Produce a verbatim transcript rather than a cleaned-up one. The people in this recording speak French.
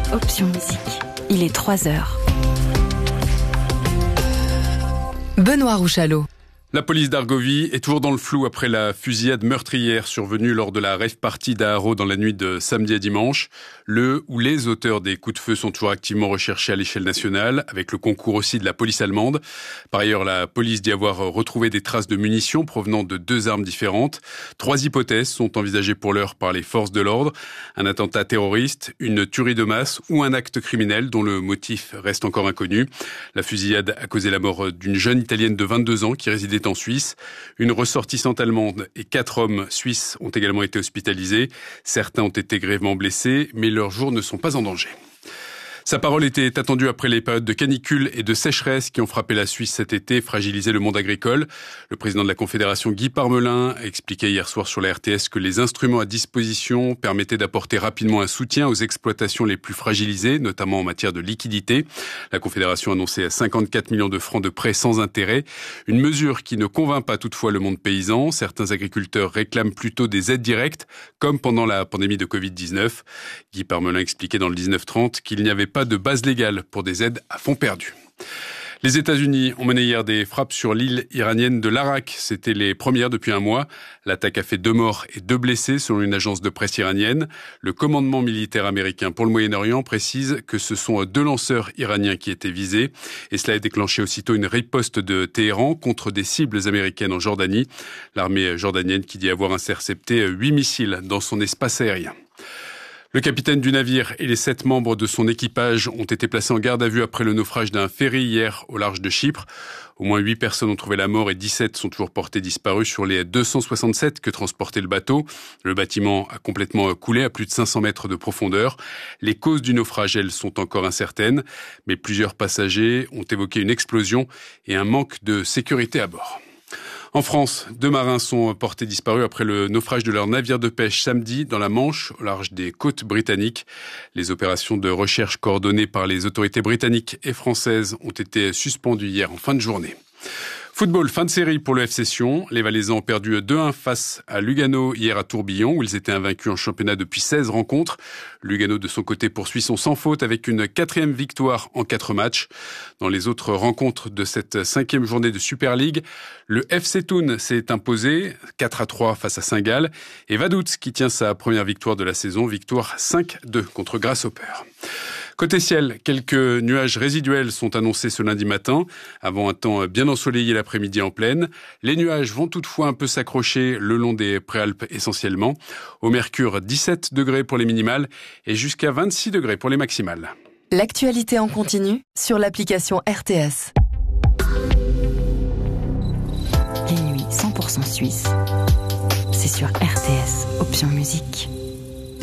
Option Musique. Il est trois heures. Benoît Rouchalot. La police d'Argovie est toujours dans le flou après la fusillade meurtrière survenue lors de la rave party d'Aaro dans la nuit de samedi à dimanche. Le ou les auteurs des coups de feu sont toujours activement recherchés à l'échelle nationale, avec le concours aussi de la police allemande. Par ailleurs, la police dit avoir retrouvé des traces de munitions provenant de deux armes différentes. Trois hypothèses sont envisagées pour l'heure par les forces de l'ordre. Un attentat terroriste, une tuerie de masse ou un acte criminel dont le motif reste encore inconnu. La fusillade a causé la mort d'une jeune Italienne de vingt-deux ans qui résidait en Suisse. Une ressortissante allemande et quatre hommes suisses ont également été hospitalisés. Certains ont été grièvement blessés, mais leurs jours ne sont pas en danger. Sa parole était attendue après les périodes de canicule et de sécheresse qui ont frappé la Suisse cet été et fragilisé le monde agricole. Le président de la Confédération, Guy Parmelin, a expliqué hier soir sur la R T S que les instruments à disposition permettaient d'apporter rapidement un soutien aux exploitations les plus fragilisées, notamment en matière de liquidité. La Confédération a annoncé cinquante-quatre millions de francs de prêts sans intérêt, une mesure qui ne convainc pas toutefois le monde paysan. Certains agriculteurs réclament plutôt des aides directes, comme pendant la pandémie de covid dix-neuf. Guy Parmelin expliquait dans le dix-neuf trente qu'il n'y avait pas de base légale pour des aides à fonds perdus. Les États-Unis ont mené hier des frappes sur l'île iranienne de l'Arak. C'était les premières depuis un mois. L'attaque a fait deux morts et deux blessés selon une agence de presse iranienne. Le commandement militaire américain pour le Moyen-Orient précise que ce sont deux lanceurs iraniens qui étaient visés. Et cela a déclenché aussitôt une riposte de Téhéran contre des cibles américaines en Jordanie. L'armée jordanienne qui dit avoir intercepté huit missiles dans son espace aérien. Le capitaine du navire et les sept membres de son équipage ont été placés en garde à vue après le naufrage d'un ferry hier au large de Chypre. Au moins huit personnes ont trouvé la mort et dix-sept sont toujours portées disparues sur les deux cent soixante-sept que transportait le bateau. Le bâtiment a complètement coulé à plus de cinq cents mètres de profondeur. Les causes du naufrage, elles, sont encore incertaines, mais plusieurs passagers ont évoqué une explosion et un manque de sécurité à bord. En France, deux marins sont portés disparus après le naufrage de leur navire de pêche samedi dans la Manche, au large des côtes britanniques. Les opérations de recherche coordonnées par les autorités britanniques et françaises ont été suspendues hier en fin de journée. Football, fin de série pour le F C Sion. Les Valaisans ont perdu deux un face à Lugano hier à Tourbillon, où ils étaient invaincus en championnat depuis seize rencontres. Lugano, de son côté, poursuit son sans faute avec une quatrième victoire en quatre matchs. Dans les autres rencontres de cette cinquième journée de Super League, le F C Thun s'est imposé quatre à trois face à Saint-Gall. Et Vaduz, qui tient sa première victoire de la saison, victoire cinq deux contre Grasshopper. Côté ciel, quelques nuages résiduels sont annoncés ce lundi matin, avant un temps bien ensoleillé l'après-midi en plaine. Les nuages vont toutefois un peu s'accrocher le long des préalpes essentiellement. Au mercure, dix-sept degrés pour les minimales et jusqu'à vingt-six degrés pour les maximales. L'actualité en continu sur l'application R T S. Les nuits cent pour cent suisses. C'est sur R T S, Option Musique.